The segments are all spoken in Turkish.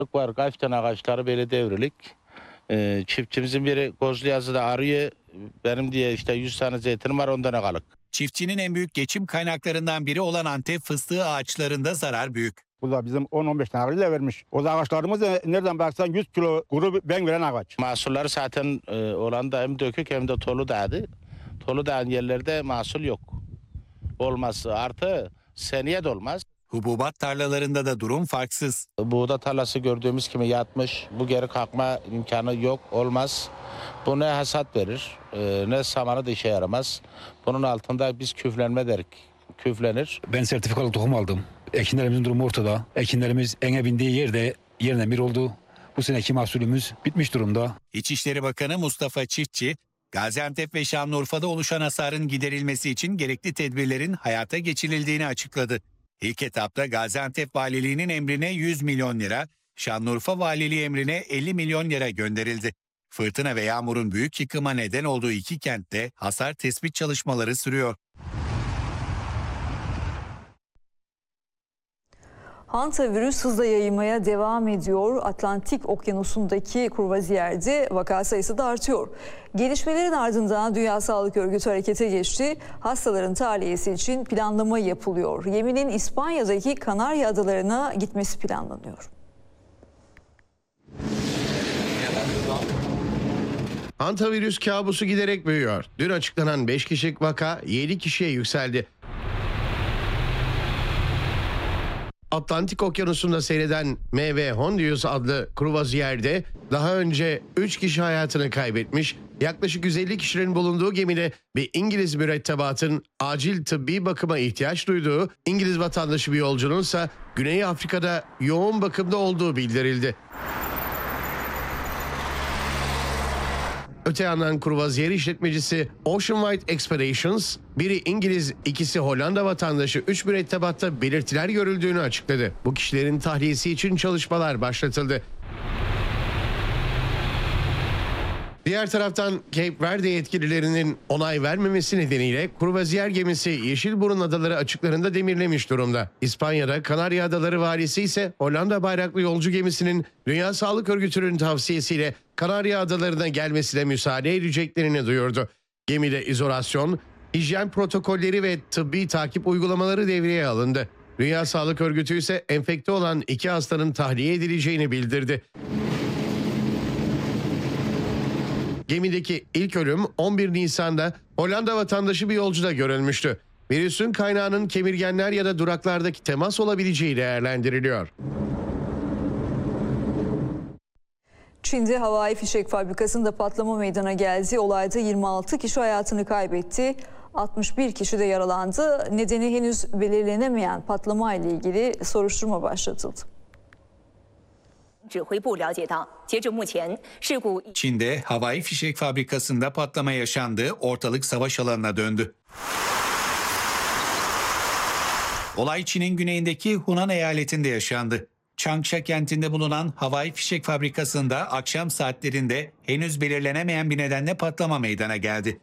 Var, kaç tane ağaçları böyle devrilik. Çiftçimizin biri Kozluyazı'da arıyor. Benim diye işte 100 tane zeytinim var, 10 tane kalık. Çiftçinin en büyük geçim kaynaklarından biri olan Antep fıstığı ağaçlarında zarar büyük. Bu da bizim 10-15 tane ağacıyla vermiş. O da ağaçlarımız da nereden baksan 100 kilo kuru ben veren ağaç. Mahsulları zaten olan da hem dökük hem de Tolu Dağ'dı. Tolu Dağ'ın yerlerde mahsul yok. Olmaz, artı seneye de olmaz. Hububat tarlalarında da durum farksız. Buğda tarlası gördüğümüz gibi yatmış. Bu geri kalkma imkanı yok, olmaz. Bu ne hasat verir, ne samanı da işe yaramaz. Bunun altında biz küflenme derik, küflenir. Ben sertifikalı tohum aldım. Ekinlerimizin durumu ortada. Ekinlerimiz ene bindiği yerde yerine bir oldu. Bu seneki mahsulümüz bitmiş durumda. İçişleri Bakanı Mustafa Çiftçi, Gaziantep ve Şanlıurfa'da oluşan hasarın giderilmesi için gerekli tedbirlerin hayata geçirildiğini açıkladı. İlk etapta Gaziantep Valiliği'nin emrine 100 milyon lira, Şanlıurfa Valiliği emrine 50 milyon lira gönderildi. Fırtına ve yağmurun büyük yıkıma neden olduğu iki kentte hasar tespit çalışmaları sürüyor. Hantavirüs hızla yayılmaya devam ediyor. Atlantik Okyanusu'ndaki kruvaziyerde vaka sayısı da artıyor. Gelişmelerin ardından Dünya Sağlık Örgütü harekete geçti. Hastaların tahliyesi için planlama yapılıyor. Geminin İspanya'daki Kanarya Adaları'na gitmesi planlanıyor. Hantavirüs kabusu giderek büyüyor. Dün açıklanan 5 kişilik vaka 7 kişiye yükseldi. Atlantik Okyanusu'nda seyreden MV Hondius adlı kruvaziyerde daha önce 3 kişi hayatını kaybetmiş, yaklaşık 150 kişinin bulunduğu gemide bir İngiliz mürettebatın acil tıbbi bakıma ihtiyaç duyduğu, İngiliz vatandaşı bir yolcunun ise Güney Afrika'da yoğun bakımda olduğu bildirildi. Öte yandan kruvaziyer işletmecisi Ocean Wide Expeditions, biri İngiliz, ikisi Hollanda vatandaşı 3 mürettebatta belirtiler görüldüğünü açıkladı. Bu kişilerin tahliyesi için çalışmalar başlatıldı. Diğer taraftan Cape Verde yetkililerinin onay vermemesi nedeniyle kruvaziyer gemisi Yeşilburun Adaları açıklarında demirlemiş durumda. İspanya'da Kanarya Adaları valisi ise Hollanda bayraklı yolcu gemisinin Dünya Sağlık Örgütü'nün tavsiyesiyle Kanarya Adaları'na gelmesine müsaade edeceklerini duyurdu. Gemide izolasyon, hijyen protokolleri ve tıbbi takip uygulamaları devreye alındı. Dünya Sağlık Örgütü ise enfekte olan 2 hastanın tahliye edileceğini bildirdi. Gemideki ilk ölüm 11 Nisan'da Hollanda vatandaşı bir yolcuda görülmüştü. Virüsün kaynağının kemirgenler ya da duraklardaki temas olabileceği değerlendiriliyor. Çin'de havai fişek fabrikasında patlama meydana geldi. Olayda 26 kişi hayatını kaybetti. 61 kişi de yaralandı. Nedeni henüz belirlenemeyen patlama ile ilgili soruşturma başlatıldı. Çin'de havai fişek fabrikasında patlama yaşandı, ortalık savaş alanına döndü. Olay Çin'in güneyindeki Hunan eyaletinde yaşandı. Changsha kentinde bulunan havai fişek fabrikasında akşam saatlerinde henüz belirlenemeyen bir nedenle patlama meydana geldi.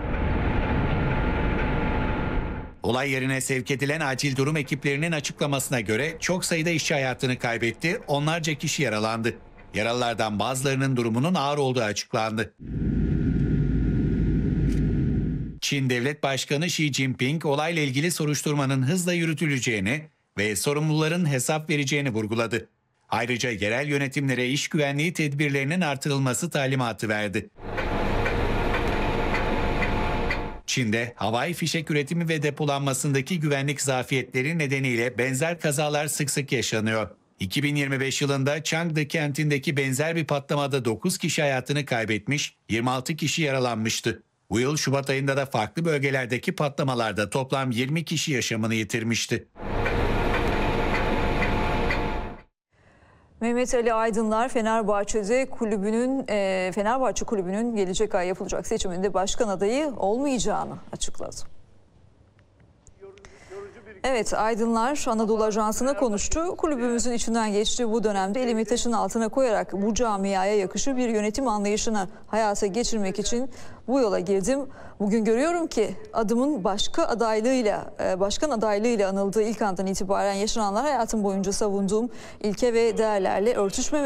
Olay yerine sevk edilen acil durum ekiplerinin açıklamasına göre çok sayıda işçi hayatını kaybetti, onlarca kişi yaralandı. Yaralılardan bazılarının durumunun ağır olduğu açıklandı. Çin Devlet Başkanı Xi Jinping olayla ilgili soruşturmanın hızla yürütüleceğini ve sorumluların hesap vereceğini vurguladı. Ayrıca yerel yönetimlere iş güvenliği tedbirlerinin artırılması talimatı verdi. Çin'de havai fişek üretimi ve depolanmasındaki güvenlik zafiyetleri nedeniyle benzer kazalar sık sık yaşanıyor. 2025 yılında Changde kentindeki benzer bir patlamada 9 kişi hayatını kaybetmiş, 26 kişi yaralanmıştı. Bu yıl Şubat ayında da farklı bölgelerdeki patlamalarda toplam 20 kişi yaşamını yitirmişti. Mehmet Ali Aydınlar Fenerbahçe Kulübü'nün gelecek ay yapılacak seçiminde başkan adayı olmayacağını açıkladı. Evet, Aydınlar Anadolu Ajansı'na konuştu. Kulübümüzün içinden geçtiği bu dönemde elimi taşın altına koyarak bu camiaya yakışır bir yönetim anlayışını hayata geçirmek için bu yola girdim. Bugün görüyorum ki adımın başkan adaylığıyla anıldığı ilk andan itibaren yaşananlar hayatım boyunca savunduğum ilke ve değerlerle örtüşmemektedir.